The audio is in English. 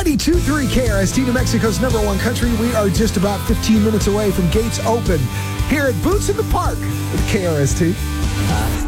92.3 KRST, New Mexico's number one country. We are just about 15 minutes away from gates open here at Boots in the Park with KRST.